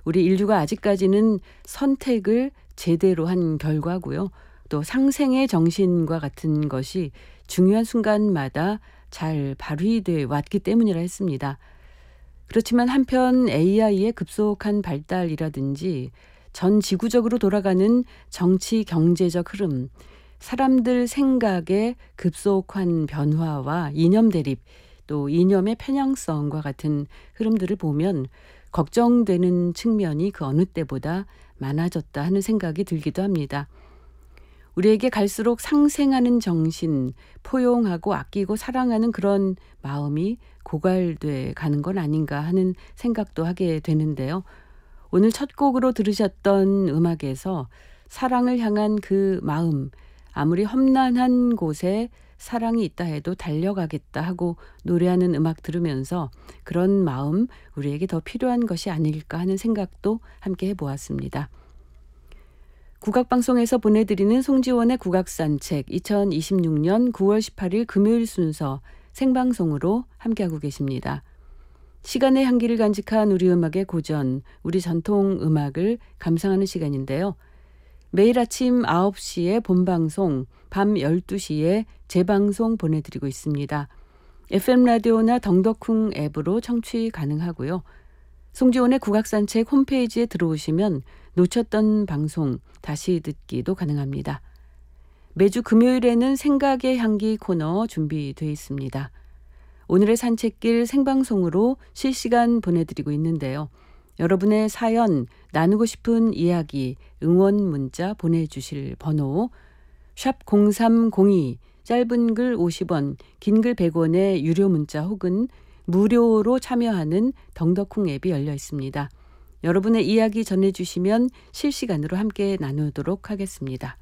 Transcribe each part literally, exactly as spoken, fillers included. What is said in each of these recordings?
우리 인류가 아직까지는 선택을 제대로 한 결과고요. 또 상생의 정신과 같은 것이 중요한 순간마다 잘 발휘돼 왔기 때문이라 했습니다. 그렇지만 한편 에이아이의 급속한 발달이라든지 전 지구적으로 돌아가는 정치 경제적 흐름, 사람들 생각의 급속한 변화와 이념 대립, 또 이념의 편향성과 같은 흐름들을 보면 걱정되는 측면이 그 어느 때보다 많아졌다 하는 생각이 들기도 합니다. 우리에게 갈수록 상생하는 정신, 포용하고 아끼고 사랑하는 그런 마음이 고갈돼 가는 건 아닌가 하는 생각도 하게 되는데요. 오늘 첫 곡으로 들으셨던 음악에서 사랑을 향한 그 마음, 아무리 험난한 곳에 사랑이 있다 해도 달려가겠다 하고 노래하는 음악 들으면서 그런 마음 우리에게 더 필요한 것이 아닐까 하는 생각도 함께 해보았습니다. 국악방송에서 보내드리는 송지원의 국악산책 이천이십육 년 구월 십팔일 금요일 순서 생방송으로 함께하고 계십니다. 시간의 향기를 간직한 우리 음악의 고전, 우리 전통 음악을 감상하는 시간인데요. 매일 아침 아홉 시에 본방송, 밤 열두 시에 재방송 보내드리고 있습니다. 에프엠 라디오나 덩덕쿵 앱으로 청취 가능하고요. 송지원의 국악산책 홈페이지에 들어오시면 놓쳤던 방송 다시 듣기도 가능합니다. 매주 금요일에는 생각의 향기 코너 준비되어 있습니다. 오늘의 산책길 생방송으로 실시간 보내드리고 있는데요. 여러분의 사연, 나누고 싶은 이야기, 응원 문자 보내주실 번호 샵 공삼공이, 짧은 글 오십 원, 긴 글 백 원의 유료 문자 혹은 무료로 참여하는 덩덕쿵 앱이 열려 있습니다. 여러분의 이야기 전해주시면 실시간으로 함께 나누도록 하겠습니다.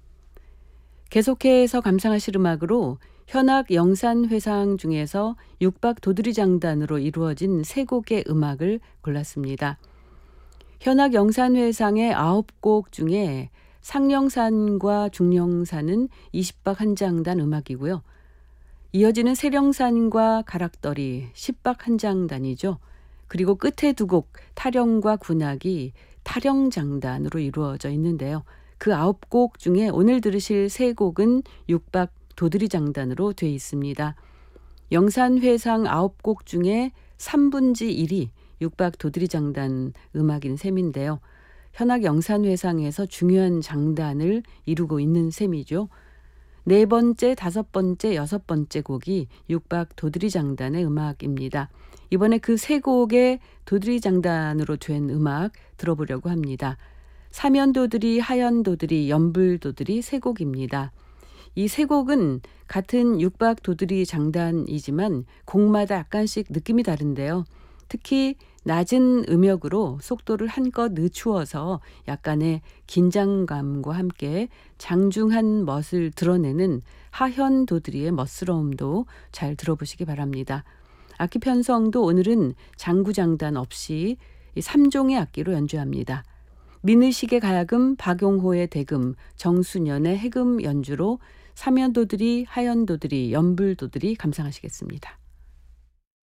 계속해서 감상하실 음악으로 현악 영산회상 중에서 육박 도드리장단으로 이루어진 세 곡의 음악을 골랐습니다. 현악 영산회상의 아홉 곡 중에 상령산과 중령산은 이십 박 한 장단 음악이고요. 이어지는 세령산과 가락더리 십 박 한 장단이죠. 그리고 끝에 두 곡 타령과 군악이 타령장단으로 이루어져 있는데요. 그 아홉 곡 중에 오늘 들으실 세 곡은 육박 도드리장단으로 되어 있습니다. 영산회상 아홉 곡 중에 삼분지 일이 육박 도드리장단 음악인 셈인데요. 현악 영산회상에서 중요한 장단을 이루고 있는 셈이죠. 네 번째, 다섯 번째, 여섯 번째 곡이 육박 도드리장단의 음악입니다. 이번에 그 세 곡의 도드리장단으로 된 음악 들어보려고 합니다. 사면도드리, 하연도드리, 연불도드리 세 곡입니다. 이 세 곡은 같은 육박 도드리 장단이지만 곡마다 약간씩 느낌이 다른데요. 특히 낮은 음역으로 속도를 한껏 늦추어서 약간의 긴장감과 함께 장중한 멋을 드러내는 하현 도드리의 멋스러움도 잘 들어보시기 바랍니다. 악기 편성도 오늘은 장구장단 없이 삼 종의 악기로 연주합니다. 민의식의 가야금, 박용호의 대금, 정수년의 해금 연주로 사면도드리, 하연도드리, 연불도드리 감상하시겠습니다.